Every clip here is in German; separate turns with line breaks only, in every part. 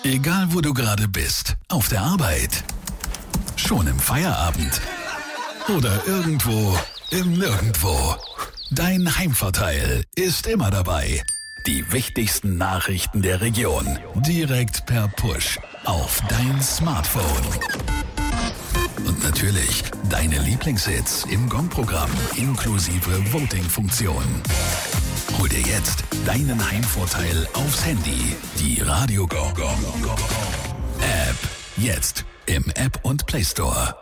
Egal wo du gerade bist, auf der Arbeit, schon im Feierabend oder irgendwo im Nirgendwo. Dein Heimvorteil ist immer dabei. Die wichtigsten Nachrichten der Region direkt per Push auf dein Smartphone. Und natürlich deine Lieblingshits im Gong-Programm inklusive Voting-Funktion. Hol dir jetzt deinen Heimvorteil aufs Handy. Die Radio Gong App. Jetzt im App und Play Store.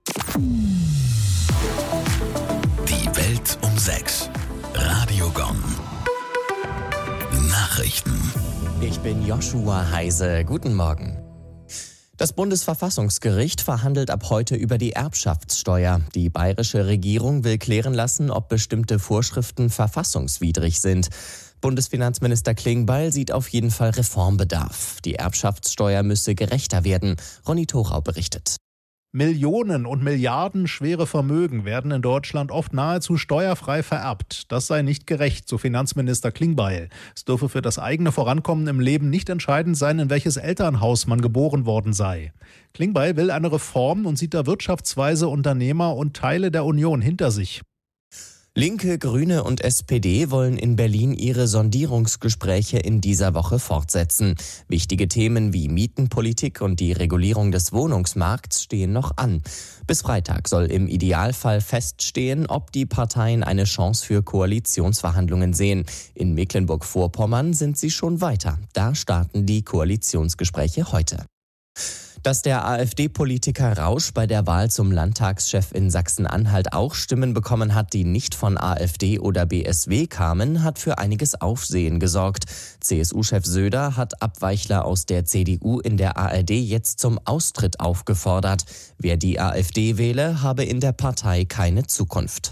Die Welt um 6. Radio Gong. Nachrichten.
Ich bin Joshua Heise. Guten Morgen. Das Bundesverfassungsgericht verhandelt ab heute über die Erbschaftssteuer. Die bayerische Regierung will klären lassen, ob bestimmte Vorschriften verfassungswidrig sind. Bundesfinanzminister Klingbeil sieht auf jeden Fall Reformbedarf. Die Erbschaftssteuer müsse gerechter werden. Ronny Thorau berichtet.
Millionen und Milliarden schwere Vermögen werden in Deutschland oft nahezu steuerfrei vererbt. Das sei nicht gerecht, so Finanzminister Klingbeil. Es dürfe für das eigene Vorankommen im Leben nicht entscheidend sein, in welches Elternhaus man geboren worden sei. Klingbeil will eine Reform und sieht da wirtschaftsweise Unternehmer und Teile der Union hinter sich.
Linke, Grüne und SPD wollen in Berlin ihre Sondierungsgespräche in dieser Woche fortsetzen. Wichtige Themen wie Mietenpolitik und die Regulierung des Wohnungsmarkts stehen noch an. Bis Freitag soll im Idealfall feststehen, ob die Parteien eine Chance für Koalitionsverhandlungen sehen. In Mecklenburg-Vorpommern sind sie schon weiter. Da starten die Koalitionsgespräche heute. Dass der AfD-Politiker Rausch bei der Wahl zum Landtagschef in Sachsen-Anhalt auch Stimmen bekommen hat, die nicht von AfD oder BSW kamen, hat für einiges Aufsehen gesorgt. CSU-Chef Söder hat Abweichler aus der CDU in der ARD jetzt zum Austritt aufgefordert. Wer die AfD wähle, habe in der Partei keine Zukunft.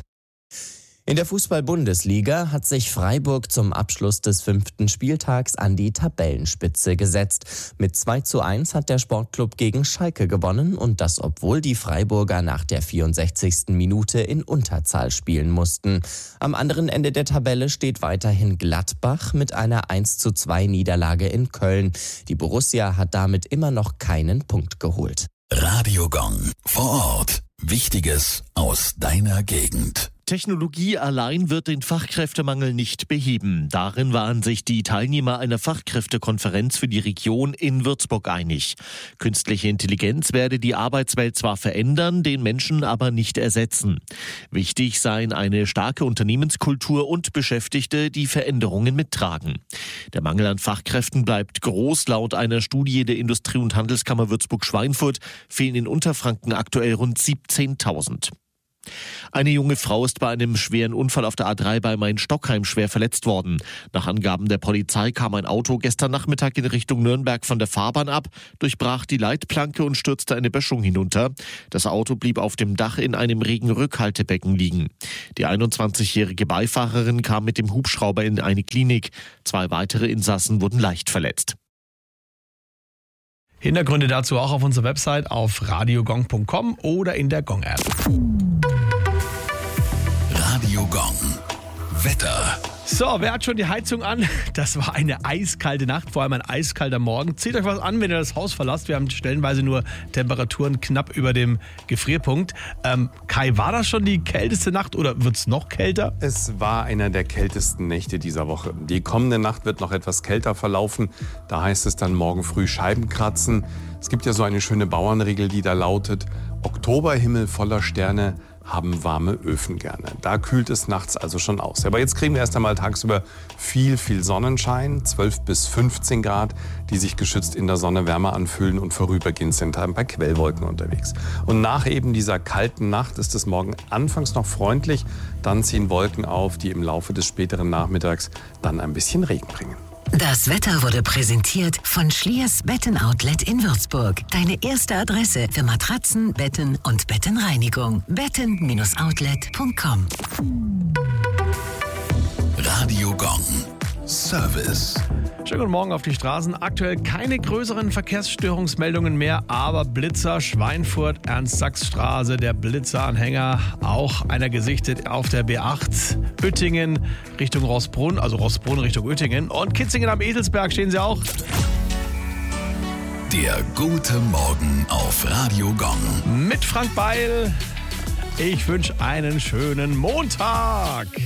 In der Fußball-Bundesliga hat sich Freiburg zum Abschluss des 5. Spieltags an die Tabellenspitze gesetzt. Mit 2:1 hat der Sportclub gegen Schalke gewonnen und das, obwohl die Freiburger nach der 64. Minute in Unterzahl spielen mussten. Am anderen Ende der Tabelle steht weiterhin Gladbach mit einer 1:2 Niederlage in Köln. Die Borussia hat damit immer noch keinen Punkt geholt.
Radio Gong. Vor Ort. Wichtiges aus deiner Gegend.
Technologie allein wird den Fachkräftemangel nicht beheben. Darin waren sich die Teilnehmer einer Fachkräftekonferenz für die Region in Würzburg einig. Künstliche Intelligenz werde die Arbeitswelt zwar verändern, den Menschen aber nicht ersetzen. Wichtig seien eine starke Unternehmenskultur und Beschäftigte, die Veränderungen mittragen. Der Mangel an Fachkräften bleibt groß. Laut einer Studie der Industrie- und Handelskammer Würzburg-Schweinfurt fehlen in Unterfranken aktuell rund 17.000. Eine junge Frau ist bei einem schweren Unfall auf der A3 bei Main-Stockheim schwer verletzt worden. Nach Angaben der Polizei kam ein Auto gestern Nachmittag in Richtung Nürnberg von der Fahrbahn ab, durchbrach die Leitplanke und stürzte eine Böschung hinunter. Das Auto blieb auf dem Dach in einem Regenrückhaltebecken liegen. Die 21-jährige Beifahrerin kam mit dem Hubschrauber in eine Klinik. 2 weitere Insassen wurden leicht verletzt.
Hintergründe dazu auch auf unserer Website auf radiogong.com oder in der Gong-App.
Radio Gong. Wetter.
So, wer hat schon die Heizung an? Das war eine eiskalte Nacht, vor allem ein eiskalter Morgen. Zieht euch was an, wenn ihr das Haus verlasst. Wir haben stellenweise nur Temperaturen knapp über dem Gefrierpunkt. Kai, war das schon die kälteste Nacht oder wird es noch kälter?
Es war einer der kältesten Nächte dieser Woche. Die kommende Nacht wird noch etwas kälter verlaufen. Da heißt es dann morgen früh Scheiben kratzen. Es gibt ja so eine schöne Bauernregel, die da lautet: Oktoberhimmel voller Sterne haben warme Öfen gerne. Da kühlt es nachts also schon aus. Aber jetzt kriegen wir erst einmal tagsüber viel Sonnenschein, 12 bis 15 Grad, die sich geschützt in der Sonne wärmer anfühlen und vorübergehend sind ein paar Quellwolken unterwegs. Und nach eben dieser kalten Nacht ist es morgen anfangs noch freundlich, dann ziehen Wolken auf, die im Laufe des späteren Nachmittags dann ein bisschen Regen bringen.
Das Wetter wurde präsentiert von Schliers Betten-Outlet in Würzburg. Deine erste Adresse für Matratzen, Betten und Bettenreinigung. betten-outlet.com.
Radio Gong. Service.
Schönen guten Morgen auf die Straßen. Aktuell keine größeren Verkehrsstörungsmeldungen mehr, aber Blitzer, Schweinfurt, Ernst-Sachs-Straße, der Blitzeranhänger, auch einer gesichtet auf der B8, Uettingen Richtung Rossbrunn, also Rossbrunn Richtung Uettingen und Kitzingen am Eselsberg stehen sie auch.
Der gute Morgen auf Radio Gong.
Mit Frank Beil. Ich wünsche einen schönen Montag.